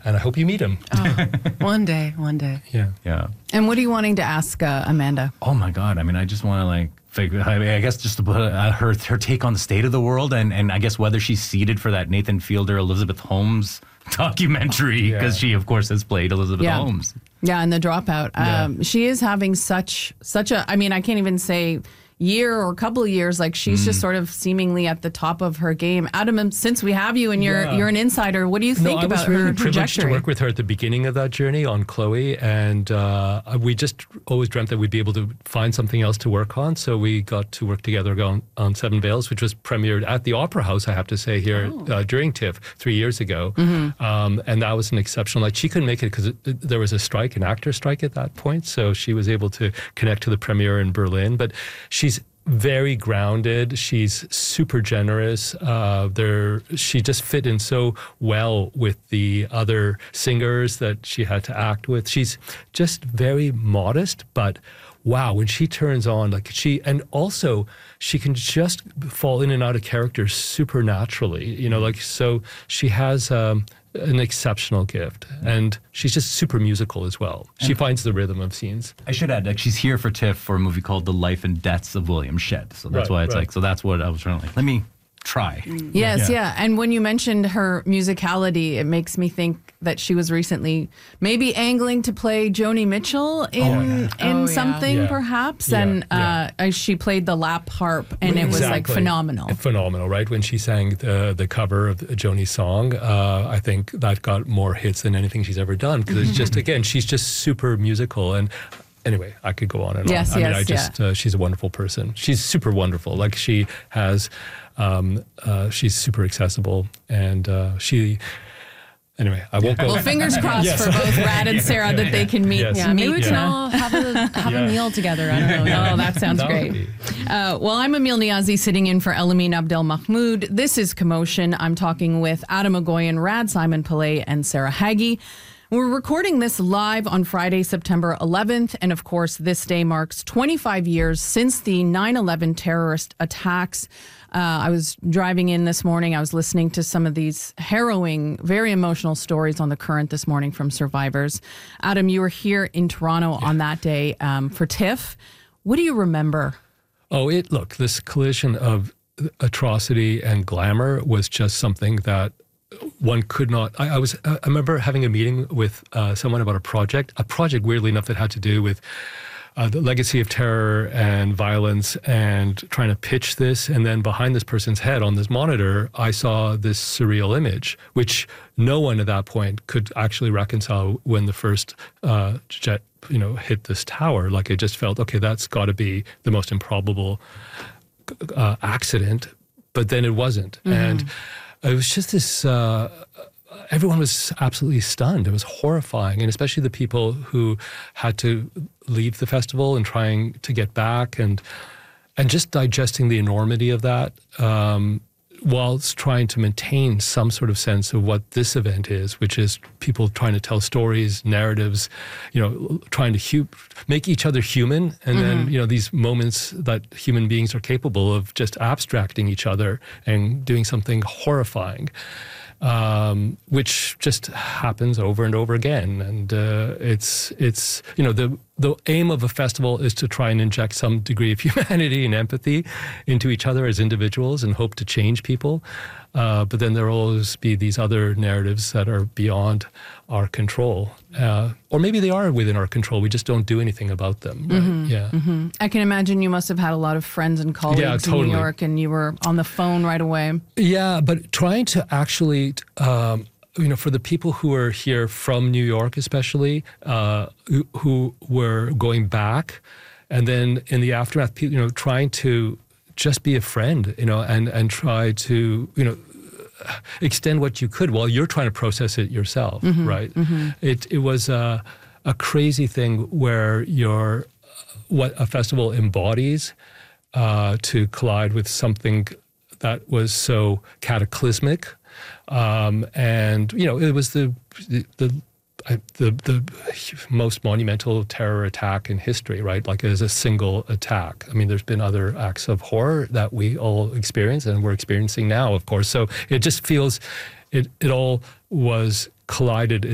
and I hope you meet him. Oh, one day. Yeah. Yeah. And what are you wanting to ask Amanda? Oh my God. I mean, I just want to figure, I guess just to put her take on the state of the world and I guess whether she's seated for that Nathan Fielder, Elizabeth Holmes documentary, because she, of course, has played Elizabeth Holmes. Yeah, and The Dropout. She is having such a, I mean, I can't even say year or a couple of years, like she's just sort of seemingly at the top of her game. Adam, since we have you and you're an insider, what do you think about her trajectory? I was really privileged to work with her at the beginning of that journey on Chloe, and we just always dreamt that we'd be able to find something else to work on, so we got to work together on Seven Veils, which was premiered at the Opera House, I have to say, here during TIFF 3 years ago. And that was an exceptional night. She couldn't make it because there was a strike, an actor strike at that point, so she was able to connect to the premiere in Berlin, but she's very grounded. She's super generous. She just fit in so well with the other singers that she had to act with. She's just very modest, but wow, when she turns on, and also she can just fall in and out of characters supernaturally, so she has an exceptional gift, and she's just super musical as well. She finds the rhythm of scenes. I should add, she's here for TIFF for a movie called The Life and Deaths of William Shedd. So that's why it's so that's what I was trying to let me try. Yes, yeah. And when you mentioned her musicality, it makes me think that she was recently maybe angling to play Joni Mitchell in something, perhaps. And she played the lap harp, and it was phenomenal. Phenomenal, right? When she sang the cover of Joni's song, I think that got more hits than anything she's ever done, because it's just, again, she's just super musical. And anyway, I could go on and on. She's a wonderful person. She's super wonderful. She has, she's super accessible, and anyway, I won't go. Well, fingers crossed for both Rad and Sarah that they can meet. Yeah, maybe we can all have a meal together. I don't know. Oh, that sounds great. Well, I'm Emil Niazi, sitting in for Elamine Abdel Mahmoud. This is Commotion. I'm talking with Adam Agoyan, Rad Simon Pillay, and Sarah Haggie. We're recording this live on Friday, September 11th, and of course, this day marks 25 years since the 9/11 terrorist attacks. I was driving in this morning. I was listening to some of these harrowing, very emotional stories on The Current this morning from survivors. Adam, you were here in Toronto on that day for TIFF. What do you remember? Look, this collision of atrocity and glamour was just something that one could not. I remember having a meeting with someone about a project weirdly enough that had to do with the legacy of terror and violence, and trying to pitch this. And then behind this person's head on this monitor, I saw this surreal image, which no one at that point could actually reconcile when the first jet, hit this tower. It just felt, okay, that's got to be the most improbable accident. But then it wasn't. And it was just this, everyone was absolutely stunned. It was horrifying, and especially the people who had to leave the festival and trying to get back, and just digesting the enormity of that, whilst trying to maintain some sort of sense of what this event is, which is people trying to tell stories, narratives, trying to make each other human, and then, these moments that human beings are capable of just abstracting each other and doing something horrifying, which just happens over and over again. And it's the aim of a festival is to try and inject some degree of humanity and empathy into each other as individuals and hope to change people. But then there will always be these other narratives that are beyond our control. Or maybe they are within our control. We just don't do anything about them. Right? I can imagine you must have had a lot of friends and colleagues in New York, and you were on the phone right away. Yeah, but trying to actually... for the people who are here from New York, especially, who were going back, and then in the aftermath, trying to just be a friend, and try to, extend what you could while you're trying to process it yourself, right? It was a crazy thing where what a festival embodies to collide with something that was so cataclysmic. And it was the most monumental terror attack in history, right? As a single attack. I mean, there's been other acts of horror that we all experience, and we're experiencing now, of course. So it just feels it all was collided